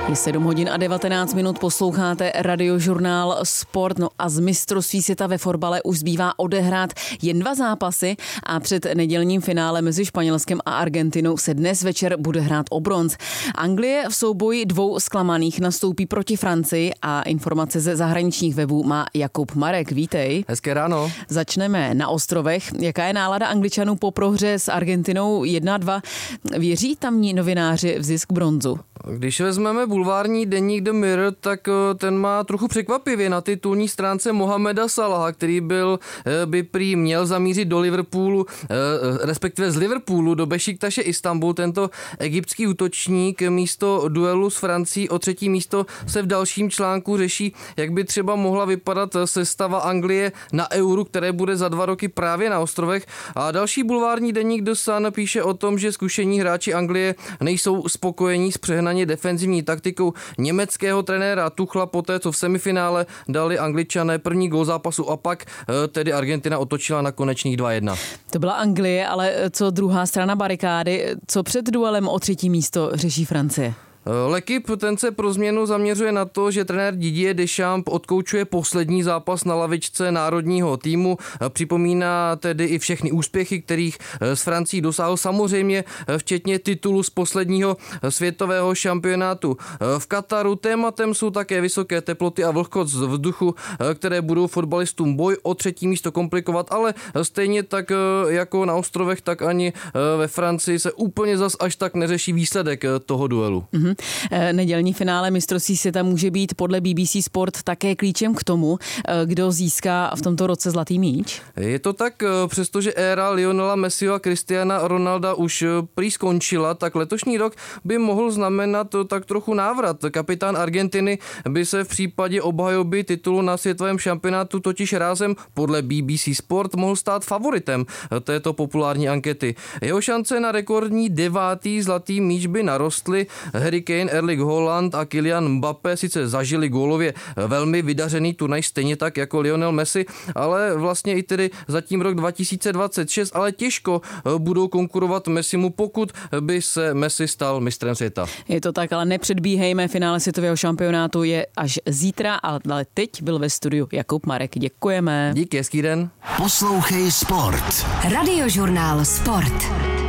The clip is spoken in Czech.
Je 7 hodin a 19 minut, posloucháte Radiožurnál Sport. No a z mistrovství světa ve fotbale už zbývá odehrát jen 2 zápasy a před nedělním finále mezi Španělskem a Argentinou se dnes večer bude hrát o bronz. Anglie v souboji 2 zklamaných nastoupí proti Francii a informace ze zahraničních webů má Jakub Marek. Vítej. Hezké ráno. Začneme na ostrovech. Jaká je nálada Angličanů po prohře s Argentinou 1-2? Věří tamní novináři v zisk bronzu? Když vezmeme bulvární deník The Mirror, tak ten má trochu překvapivě na titulní stránce Mohameda Salaha, který by prý měl zamířit do Liverpoolu, respektive z Liverpoolu do Bešiktaše Istanbul. Tento egyptský útočník místo duelu s Francií o 3. místo se v dalším článku řeší, jak by třeba mohla vypadat sestava Anglie na Euru, které bude za 2 roky právě na ostrovech. A další bulvární deník The Sun píše o tom, že zkušení hráči Anglie nejsou spokojení s přehnaně defenzivní taktikou německého trenéra Tuchla poté, co v semifinále dali Angličané první gól zápasu a pak tedy Argentina otočila na konečných 2-1. To byla Anglie, ale co druhá strana barikády, co před duelem o 3. místo řeší Francie? L'Équipe ten se pro změnu zaměřuje na to, že trenér Didier Deschamps odkoučuje poslední zápas na lavičce národního týmu. Připomíná tedy i všechny úspěchy, kterých s Francií dosáhl, samozřejmě včetně titulu z posledního světového šampionátu v Kataru. Tématem jsou také vysoké teploty a vlhkost vzduchu, které budou fotbalistům boj o 3. místo komplikovat, ale stejně tak jako na ostrovech, tak ani ve Francii se úplně zas až tak neřeší výsledek toho duelu. Nedělní finále mistrovství světa může být podle BBC Sport také klíčem k tomu, kdo získá v tomto roce zlatý míč? Je to tak, přestože éra Lionela Messiho a Cristiana Ronalda už prý skončila, tak letošní rok by mohl znamenat tak trochu návrat. Kapitán Argentiny by se v případě obhajoby titulu na světovém šampionátu totiž rázem podle BBC Sport mohl stát favoritem této populární ankety. Jeho šance na rekordní 9. zlatý míč by narostly. Harry Kane, Erling Haaland a Kylian Mbappé sice zažili gólově velmi vydařený turnaj, stejně tak jako Lionel Messi, ale vlastně i tedy zatím rok 2026, ale těžko budou konkurovat Messimu, pokud by se Messi stal mistrem světa. Je to tak, ale nepředbíhejme, finále světového šampionátu je až zítra, ale teď byl ve studiu Jakub Marek. Děkujeme. Díky, hezký den. Poslouchej Sport. Radiožurnál Sport.